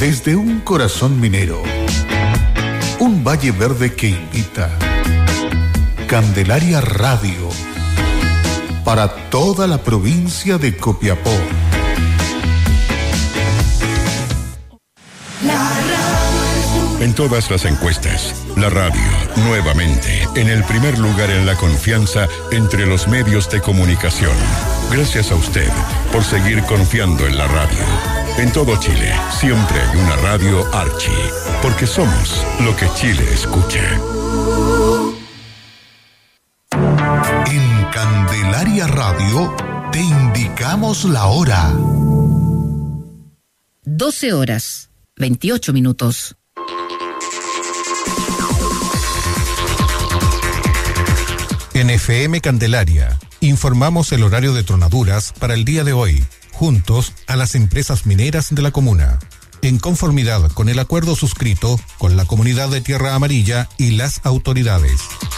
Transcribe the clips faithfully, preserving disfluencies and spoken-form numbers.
Desde un corazón minero, un valle verde que invita. Candelaria Radio, para toda la provincia de Copiapó. En todas las encuestas, la radio, nuevamente, en el primer lugar en la confianza entre los medios de comunicación. Gracias a usted por seguir confiando en la radio. En todo Chile, siempre hay una radio Archi, porque somos lo que Chile escucha. En Candelaria Radio, te indicamos la hora. doce horas, veintiocho minutos. En F M Candelaria, informamos el horario de tronaduras para el día de hoy, juntos a las empresas mineras de la comuna, en conformidad con el acuerdo suscrito con la comunidad de Tierra Amarilla y las autoridades.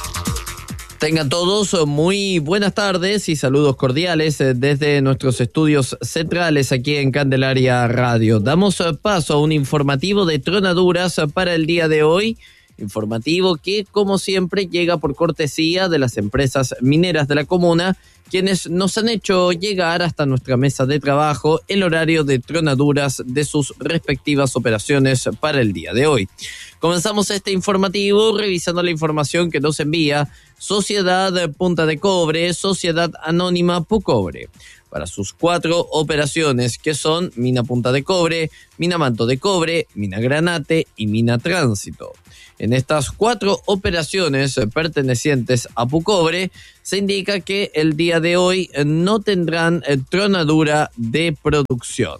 Tengan todos muy buenas tardes y saludos cordiales desde nuestros estudios centrales aquí en Candelaria Radio. Damos paso a un informativo de tronaduras para el día de hoy. Informativo que, como siempre, llega por cortesía de las empresas mineras de la comuna, quienes nos han hecho llegar hasta nuestra mesa de trabajo el horario de tronaduras de sus respectivas operaciones para el día de hoy. Comenzamos este informativo revisando la información que nos envía Sociedad Punta de Cobre, Sociedad Anónima Pucobre, para sus cuatro operaciones que son Mina Punta de Cobre, Mina Manto de Cobre, Mina Granate y Mina Tránsito. En estas cuatro operaciones pertenecientes a Pucobre, se indica que el día de hoy no tendrán tronadura de producción.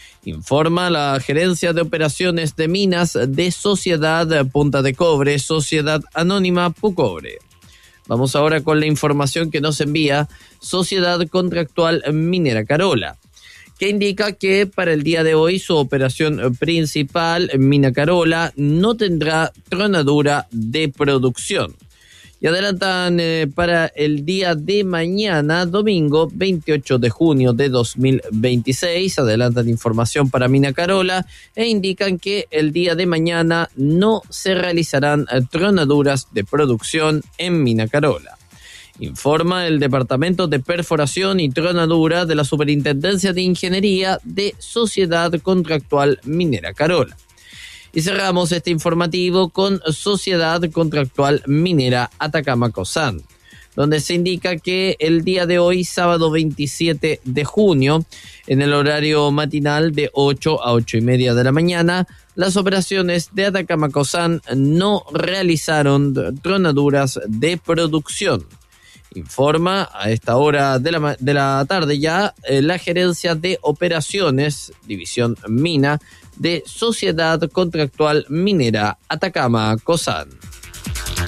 Informa la Gerencia de Operaciones de Minas de Sociedad Punta de Cobre, Sociedad Anónima Pucobre. Vamos ahora con la información que nos envía Sociedad Contractual Minera Carola, que indica que para el día de hoy su operación principal, Mina Carola, no tendrá tronadura de producción. Y adelantan eh, para el día de mañana, domingo veintiocho de junio de dos mil veintiséis, adelantan información para Mina Carola e indican que el día de mañana no se realizarán eh, tronaduras de producción en Mina Carola. Informa el Departamento de Perforación y Tronadura de la Superintendencia de Ingeniería de Sociedad Contractual Minera Carola. Y cerramos este informativo con Sociedad Contractual Minera Atacama Cosán, donde se indica que el día de hoy, sábado veintisiete de junio, en el horario matinal de ocho a ocho y media de la mañana, las operaciones de Atacama Cosán no realizaron tronaduras de producción. Informa a esta hora de la, de la tarde ya eh, la Gerencia de Operaciones, División Mina, de Sociedad Contractual Minera Atacama Cosán.